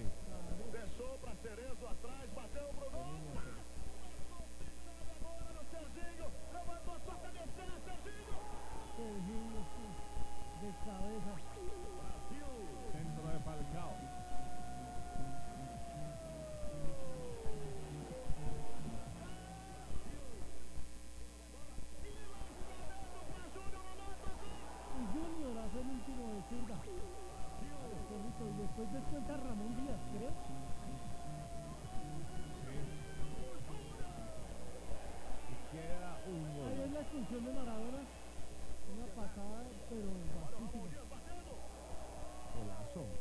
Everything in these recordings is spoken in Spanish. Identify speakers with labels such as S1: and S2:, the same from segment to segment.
S1: Deixou para Cerezo atrás, bateu pro gol. Agora no Serginho, levantou sua cabeça, Serginho.
S2: Serginho de cabeza.
S1: Brasil.
S3: Centro de Falcao.
S2: Y Junior hace el último de zurda. Solito, y después descuenta Ramón Díaz, creo.
S3: Y queda un
S2: Ahí es
S3: gol.
S2: la expulsión de Maradona. Una patada, pero bajísima.
S3: Golazo.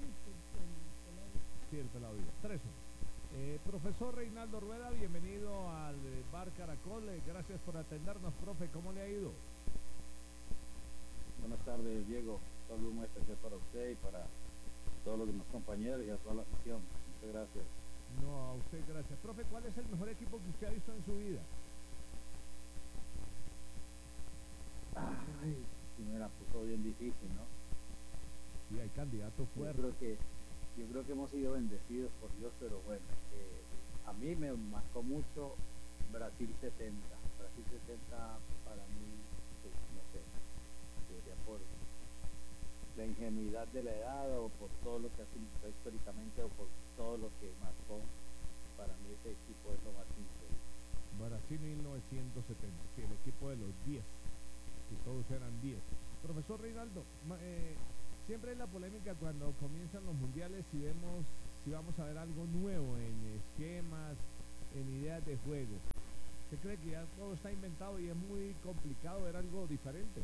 S3: Sí, el pelado Díaz. 3-1. Profesor Reinaldo Rueda, bienvenido al Bar Caracol. Gracias por atendernos, profe. ¿Cómo le ha ido?
S4: Buenas tardes, Diego. Un saludo muy especial para usted y para todos los demás compañeros y a toda la afición. Muchas gracias.
S3: No, a usted gracias. Profe, ¿cuál es el mejor equipo que usted ha visto en su vida?
S4: Ay, sí me la puso bien difícil, ¿no?
S3: Sí, hay candidatos
S4: Yo
S3: fuertes.
S4: creo que hemos sido bendecidos por Dios, pero bueno, a mí me marcó mucho Brasil 70. Brasil 70 para mí, pues, no sé, sería por la ingenuidad de la edad o por todo lo que ha significado históricamente o por todo lo que marcó. Para mí ese equipo es lo más increíble.
S3: Brasil 1970. Sí, el equipo de los 10. Que todos eran 10. Profesor Reinaldo, siempre hay la polémica cuando comienzan los mundiales si vamos a ver algo nuevo en esquemas, en ideas de juego. ¿Usted cree que ya todo está inventado y es muy complicado ver algo diferente?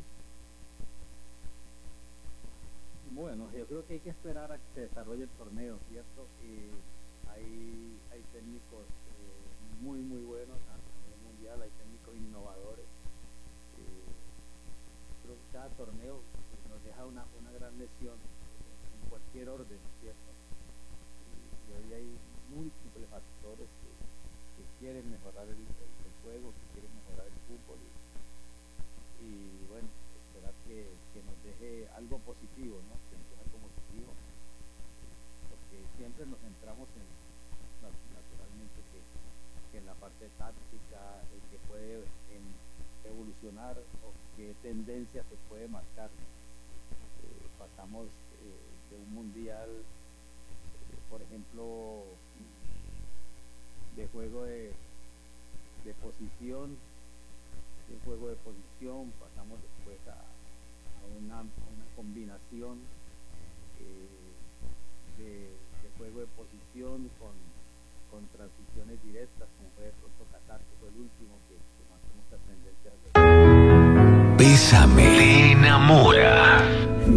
S4: Bueno, yo creo que hay que esperar a que se desarrolle el torneo, ¿cierto? Hay técnicos muy buenos a nivel mundial, hay técnicos innovadores. Creo que cada torneo nos deja una gran lección en cualquier orden, ¿cierto? Y hoy hay múltiples factores que quieren mejorar el juego, que quieren mejorar el fútbol. Y bueno, esperar que nos deje algo positivo, ¿no? Que nos deje algo positivo, porque siempre nos centramos naturalmente que en la parte táctica, en que puede evolucionar o qué tendencia se puede marcar. Pasamos de un mundial, por ejemplo, de juego de posición, pasamos después a una combinación de juego de posición con transiciones directas, como fue de pronto Qatar, que fue el último que marcó muchas tendencias.
S5: Bésame, te enamoro.